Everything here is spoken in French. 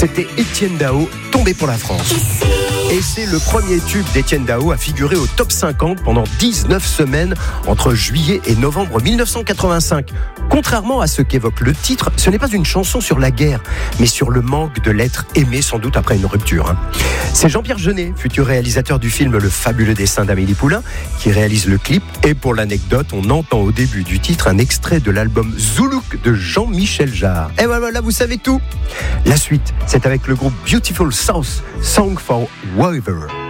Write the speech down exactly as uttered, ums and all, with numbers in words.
C'était Étienne Dao, Tombé pour la France. Et c'est le premier tube d'Étienne Dao à figurer au top cinquante pendant dix-neuf semaines entre juillet et novembre mille neuf cent quatre-vingt-cinq. Contrairement à ce qu'évoque le titre, ce n'est pas une chanson sur la guerre, mais sur le manque de l'être aimé, sans doute après une rupture. Hein. C'est Jean-Pierre Jeunet, futur réalisateur du film Le fabuleux dessin d'Amélie Poulain, qui réalise le clip. Et pour l'anecdote, on entend au début du titre un extrait de l'album Zoulouk de Jean-Michel Jarre. Et voilà, vous savez tout. La suite, c'est avec le groupe Beautiful South, Song for Weather.